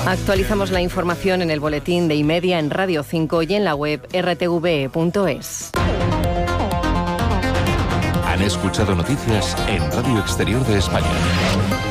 Actualizamos la información en el boletín de iMedia en Radio 5 y en la web rtve.es. Han escuchado noticias en Radio Exterior de España.